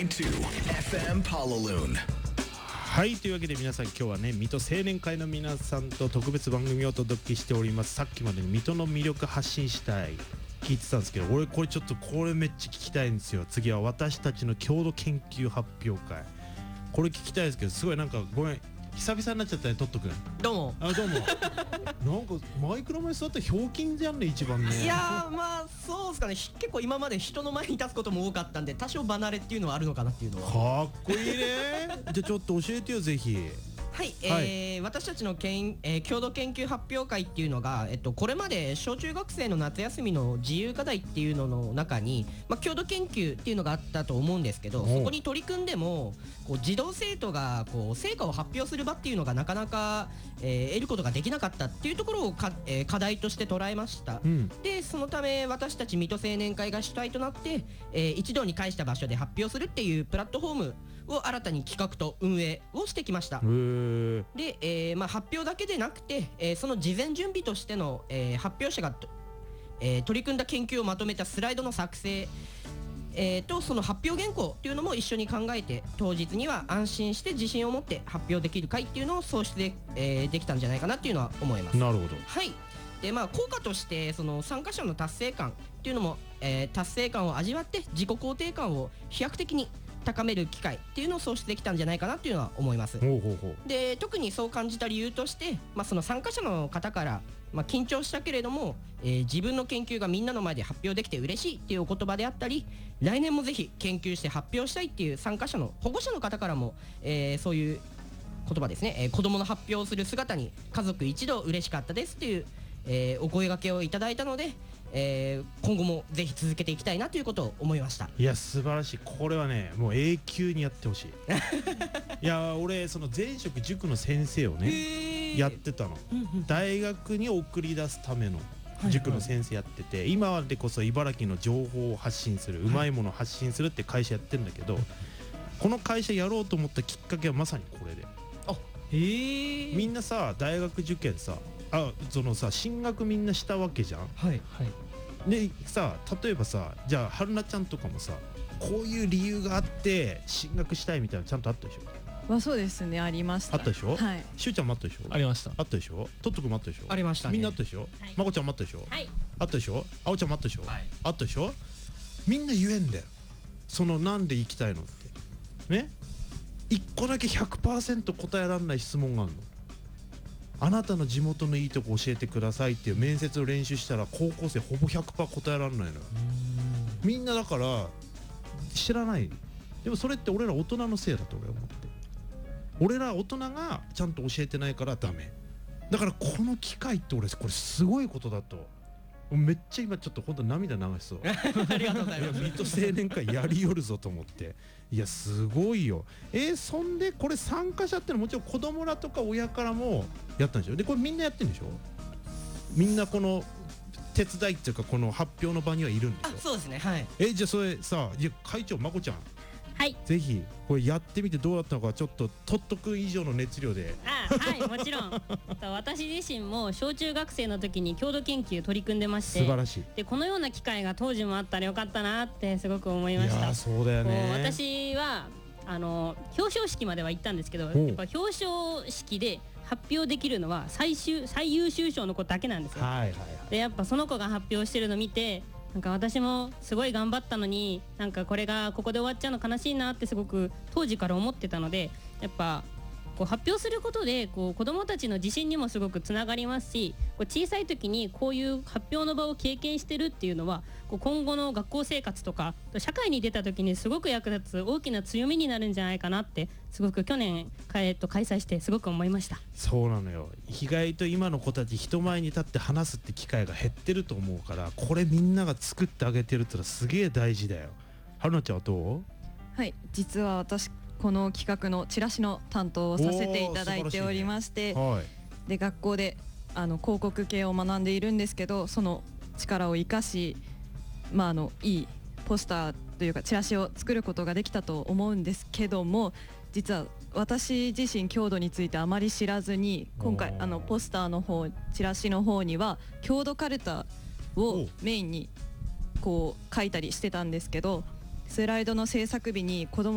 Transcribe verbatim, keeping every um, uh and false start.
to エフエム Palaloon。 はい、というわけで皆さん、今日はね、水戸青年会の皆さんと特別番組をお届けしております。さっきまで水戸の魅力発信したい聞いてたんですけど、俺これちょっとこれめっちゃ聞きたいんですよ。次は私たちの郷土研究発表会、これ聞きたいですけど、すごいなんかごめん、久々になっちゃったね、トットくん。 どうも。 あ、どうも。なんかマイクの前座ったらひょうきんじゃんね、一番ね。 いやー、まあそうですかね。結構今まで人の前に立つことも多かったんで、多少離れっていうのはあるのかなっていうのは。 かっこいいね。じゃあちょっと教えてよ、ぜひ。 はい、えー、私たちのけん、えー、郷土研究発表会っていうのが、えっと、これまで小中学生の夏休みの自由課題っていうのの中に、まあ、郷土研究っていうのがあったと思うんですけど、そこに取り組んでもこう児童生徒がこう成果を発表する場っていうのがなかなか、えー、得ることができなかったっていうところをか、えー、課題として捉えました、うん、でそのため私たち水戸青年会が主体となって、えー、一堂に会した場所で発表するっていうプラットフォームを新たに企画と運営をしてきました。で、えーまあ、発表だけでなくて、えー、その事前準備としての、えー、発表者が、えー、取り組んだ研究をまとめたスライドの作成、えー、とその発表原稿っていうのも一緒に考えて、当日には安心して自信を持って発表できる会っていうのを創出で、えー、できたんじゃないかなっていうのは思います。 なるほど。 はい。でまあ、効果としてその参加者の達成感っていうのも、えー、達成感を味わって自己肯定感を飛躍的に高める機会っていうのを創出できたんじゃないかなっていうのは思います。 ほうほうほう。 で特にそう感じた理由として、まあ、その参加者の方から、まあ、緊張したけれども、えー、自分の研究がみんなの前で発表できて嬉しいっていうお言葉であったり、来年もぜひ研究して発表したいっていう参加者の保護者の方からも、えー、そういう言葉ですね、えー、子どもの発表をする姿に家族一同嬉しかったですっていう、えー、お声掛けをいただいたので、えー、今後もぜひ続けていきたいなということを思いました。 いや素晴らしい。これはね、もう永久にやってほしい。いや俺その前職塾の先生をねやってたの、うんうん、大学に送り出すための塾の先生やってて、はいはい、今でこそ茨城の情報を発信する、うまいものを発信するって会社やってるんだけど、はい、この会社やろうと思ったきっかけはまさにこれで、 あへー、 みんなさ大学受験さあそのさ進学みんなしたわけじゃん。 はいはいでさ、例えばさ、じゃあ春菜ちゃんとかもさ、こういう理由があって進学したいみたいなのちゃんとあったでしょ。 はそうですね、ありました。 あったでしょ。 はい。 しゅうちゃんもあったでしょ。 ありました。 あったでしょ。トットくんもあったでしょ。 ありましたね。 みんなあったでしょ。 はい、 まこちゃんもあったでしょ。 はい。 あったでしょ。あおちゃんもあったでしょ。 はい、 あったでしょ。みんな言えんだよ。そのなんで行きたいのってね。一個だけ ひゃくパーセント 答えられない質問があるの。あなたの地元のいいとこ教えてくださいっていう面接を練習したら高校生ほぼ ひゃくパーセント 答えられないのよ。みんなだから知らない。でもそれって俺ら大人のせいだと俺は思って、俺ら大人がちゃんと教えてないからダメだから、この機会って俺これすごいことだと、めっちゃ今ちょっと本当涙流しそう。 ありがとうございます。 水戸青年会やりよるぞと思って、いやすごいよ。えー、そんでこれ参加者ってのはもちろん子供らとか親からもやったんでしょ。でこれみんなやってるんでしょ。みんなこの手伝いっていうかこの発表の場にはいるんでしょ。 あ、そうですね、はい。 えじゃあそれさ、じゃ会長まこちゃん、 はい、 ぜひこれやってみてどうだったのか、ちょっととっとく以上の熱量で。 あはいもちろん私自身も小中学生の時に郷土研究取り組んでまして、 素晴らしい。 でこのような機会が当時もあったらよかったなってすごく思いました。 いやそうだよね。 私はあの表彰式までは行ったんですけど、やっぱ表彰式で発表できるのは最終最優秀賞の子だけなんですよ。 はいはいはい。 でやっぱその子が発表してるの見て、なんか私もすごい頑張ったのに、なんかこれがここで終わっちゃうの悲しいなってすごく当時から思ってたので、やっぱこう発表することでこう子どもたちの自信にもすごくつながりますし、こう小さい時にこういう発表の場を経験してるっていうのは、こう今後の学校生活とか社会に出た時にすごく役立つ大きな強みになるんじゃないかなって、すごく去年、えっと、開催してすごく思いました。 そうなのよ。意外と今の子たち人前に立って話すって機会が減ってると思うから、これみんなが作ってあげてるってのはすげえ大事だよ。春菜ちゃんはどう？ はい、実は私この企画のチラシの担当をさせていただいておりまして、ね、はい、で学校であの広告系を学んでいるんですけど、その力を生かし、まあ、あのいいポスターというかチラシを作ることができたと思うんですけども、実は私自身郷土についてあまり知らずに、今回あのポスターの方、チラシの方には郷土カルタをメインにこう書いたりしてたんですけど、スライドの制作日に子ども